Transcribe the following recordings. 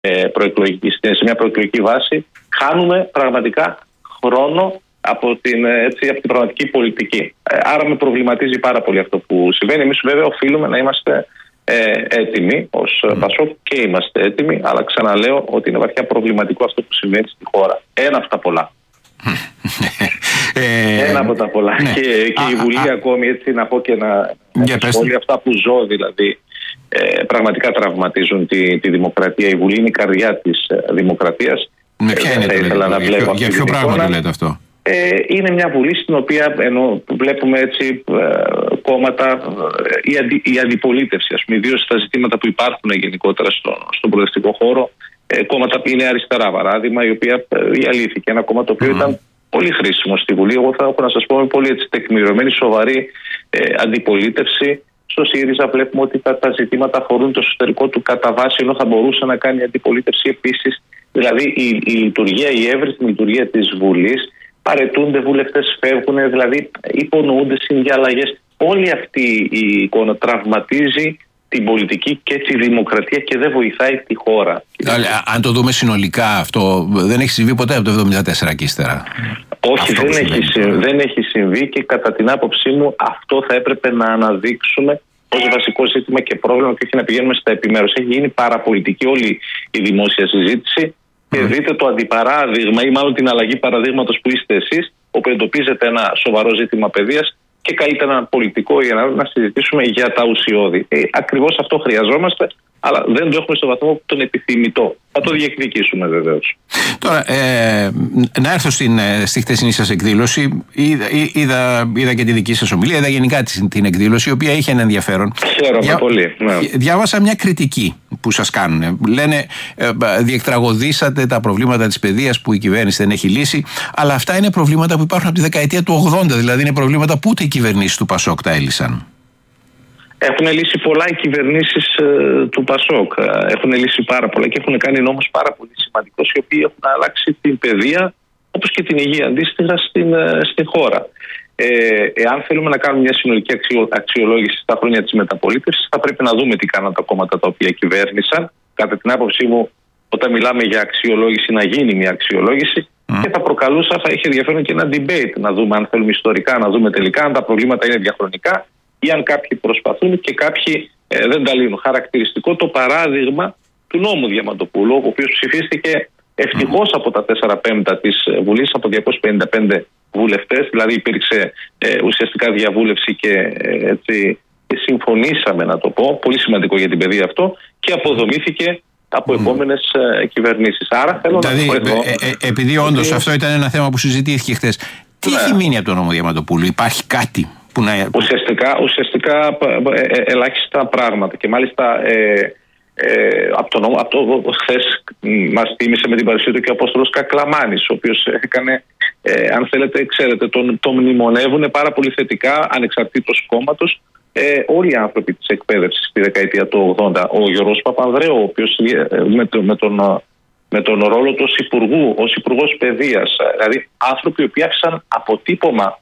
σε μια προεκλογική βάση, χάνουμε πραγματικά χρόνο από την πραγματική πολιτική. Άρα με προβληματίζει πάρα πολύ αυτό που συμβαίνει. Εμείς βέβαια οφείλουμε να είμαστε έτοιμοι ως Πασόκ και είμαστε έτοιμοι, αλλά ξαναλέω ότι είναι βαθιά προβληματικό αυτό που συμβαίνει στη χώρα. Ένα από τα πολλά. Ένα από τα πολλά. Ναι. Και η Βουλή ακόμη, έτσι να πω και όλοι αυτά που ζω δηλαδή, πραγματικά τραυματίζουν τη δημοκρατία. Η Βουλή είναι η καρδιά της δημοκρατίας. Ποια είναι για ποιο πράγμα το λέτε αυτό? Είναι μια Βουλή στην οποία βλέπουμε έτσι κόμματα, η αντιπολίτευση, ας πούμε, ιδίως στα ζητήματα που υπάρχουν γενικότερα στον προοδευτικό χώρο, κόμματα που είναι αριστερά, παράδειγμα, η οποία διαλύθηκε. Ένα κόμμα το οποίο ήταν πολύ χρήσιμο στη Βουλή. Εγώ θα έχω να σας πω με πολύ έτσι, τεκμηριωμένη, σοβαρή αντιπολίτευση. Στο ΣΥΡΙΖΑ βλέπουμε ότι τα ζητήματα αφορούν το εσωτερικό του κατά βάση, ενώ θα μπορούσε να κάνει αντιπολίτευση επίσης. Δηλαδή η εύρυθμη λειτουργία της Βουλής, παρετούνται βουλευτές, φεύγουν, δηλαδή υπονοούνται συνδιαλλαγές. Όλη αυτή η εικόνα τραυματίζει την πολιτική και τη δημοκρατία και δεν βοηθάει τη χώρα. Αν το δούμε συνολικά, αυτό δεν έχει συμβεί ποτέ από το 1974 και ύστερα. Όχι, δεν έχει συμβεί και κατά την άποψή μου αυτό θα έπρεπε να αναδείξουμε ως βασικό ζήτημα και πρόβλημα και όχι να πηγαίνουμε στα επιμέρους. Έχει γίνει παραπολιτική όλη η δημόσια συζήτηση και δείτε το αντιπαράδειγμα ή μάλλον την αλλαγή παραδείγματος που είστε εσείς, όπου εντοπίζετε ένα σοβαρό ζήτημα παιδείας και καλείται ένα πολιτικό για να συζητήσουμε για τα ουσιώδη. Ακριβώς αυτό χρειαζόμαστε, αλλά δεν το έχουμε στο βαθμό που τον επιθυμητό. Θα το διεκδικήσουμε βεβαίως. Τώρα, να έρθω στη χτεσινή σας εκδήλωση. Είδα και τη δική σας ομιλία, είδα γενικά την εκδήλωση, η οποία είχε ένα ενδιαφέρον. Χαίρομαι πολύ. Ναι. Διάβασα μια κριτική που σας κάνουν. Λένε, διεκτραγωδήσατε τα προβλήματα της παιδείας που η κυβέρνηση δεν έχει λύσει, αλλά αυτά είναι προβλήματα που υπάρχουν από τη δεκαετία του 80, δηλαδή είναι προβλήματα που ούτε οι κυβερνήσεις του Πασόκ τα έλυσαν. Έχουν λύσει πολλά οι κυβερνήσεις του Πασόκ. Έχουν λύσει πάρα πολλά και έχουν κάνει νόμους πάρα πολύ σημαντικούς, οι οποίοι έχουν αλλάξει την παιδεία όπως και την υγεία αντίστοιχα στην χώρα. Εάν θέλουμε να κάνουμε μια συνολική αξιολόγηση στα χρόνια της μεταπολίτευσης, θα πρέπει να δούμε τι κάναν τα κόμματα τα οποία κυβέρνησαν. Κατά την άποψή μου, όταν μιλάμε για αξιολόγηση, να γίνει μια αξιολόγηση και θα προκαλούσα, θα έχει ενδιαφέρον και ένα debate. Να δούμε αν θέλουμε ιστορικά, να δούμε τελικά αν τα προβλήματα είναι διαχρονικά ή αν κάποιοι προσπαθούν και κάποιοι δεν τα λύνουν. Χαρακτηριστικό το παράδειγμα του νόμου Διαμαντοπούλου, ο οποίος ψηφίστηκε ευτυχώς από τα 4/5 της Βουλής, από 255 βουλευτές, δηλαδή υπήρξε ουσιαστικά διαβούλευση και έτσι συμφωνήσαμε, να το πω, πολύ σημαντικό για την παιδεία αυτό, και αποδομήθηκε από επόμενες κυβερνήσεις. Άρα θέλω να πω εδώ... επειδή όντως αυτό ήταν ένα θέμα που συζητήθηκε χθες, τι έχει μείνει από τον νόμο Διαμαντοπούλου, υπάρχει κάτι που να... Ουσιαστικά ελάχιστα πράγματα και μάλιστα από τον νόμο, χθες μας τίμησε με την παρουσία του και ο Απόστολος Κακλαμάνης, ο οποίος έκανε, αν θέλετε, ξέρετε, τον μνημονεύουν πάρα πολύ θετικά, ανεξαρτήτως κόμματος, όλοι οι άνθρωποι της εκπαίδευσης στη δεκαετία του 80. Ο Γιώργος Παπανδρέου, ο οποίος με τον ρόλο του ως υπουργός παιδείας, δηλαδή άνθρωποι οι οποίοι άφησαν αποτύπωμα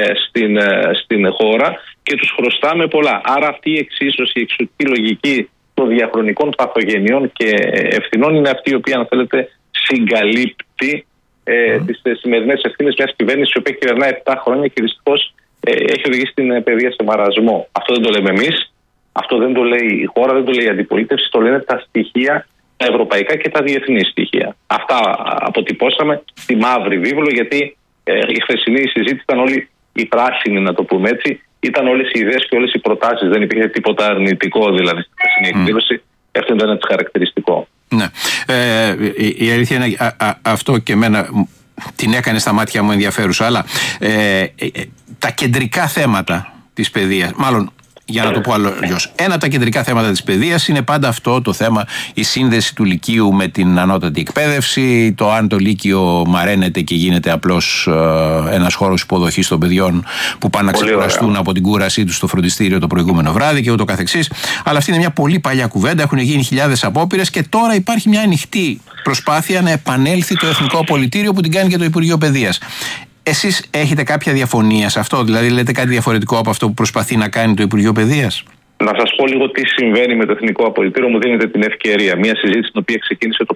στην χώρα και τους χρωστάμε πολλά. Άρα αυτή η εξίσωση, η εξωτική λογική των διαχρονικών παθογενειών και ευθυνών είναι αυτή η οποία, αν θέλετε, συγκαλύπτει τις σημερινές ευθύνες μιας κυβέρνησης η οποία κυβερνάει 7 χρόνια και δυστυχώς έχει οδηγήσει την παιδεία σε μαρασμό. Αυτό δεν το λέμε εμείς, αυτό δεν το λέει η χώρα, δεν το λέει η αντιπολίτευση, το λένε τα στοιχεία, τα ευρωπαϊκά και τα διεθνή στοιχεία. Αυτά αποτυπώσαμε στη μαύρη βίβλο, γιατί η χθεσινή συζήτηση ήταν όλη η πράσινη, να το πούμε έτσι. Ήταν όλες οι ιδέες και όλες οι προτάσεις. Δεν υπήρχε τίποτα αρνητικό δηλαδή στη χθεσινή εκδήλωση. Αυτό ήταν ένα χαρακτηριστικό. Ναι. Η αλήθεια είναι αυτό και εμένα την έκανε στα μάτια μου ενδιαφέρουσα. Αλλά τα κεντρικά θέματα της παιδείας, μάλλον για να το πω αλλιώς, ένα από τα κεντρικά θέματα της παιδείας είναι πάντα αυτό το θέμα, η σύνδεση του Λυκείου με την ανώτατη εκπαίδευση, το αν το Λύκειο μαραίνεται και γίνεται απλώς ένας χώρος υποδοχής των παιδιών που πάνε να ξεκουραστούν από την κούρασή τους στο φροντιστήριο το προηγούμενο βράδυ και ούτω καθεξής. Αλλά αυτή είναι μια πολύ παλιά κουβέντα, έχουν γίνει χιλιάδες απόπειρες και τώρα υπάρχει μια ανοιχτή προσπάθεια να επανέλθει το Εθνικό Πολιτήριο που την κάνει και το Υπουργείο Παιδείας. Εσείς έχετε κάποια διαφωνία σε αυτό, δηλαδή λέτε κάτι διαφορετικό από αυτό που προσπαθεί να κάνει το Υπουργείο Παιδείας? Να σας πω λίγο τι συμβαίνει με το Εθνικό Αποδυτήριο, μου δίνετε την ευκαιρία. Μια συζήτηση την οποία ξεκίνησε το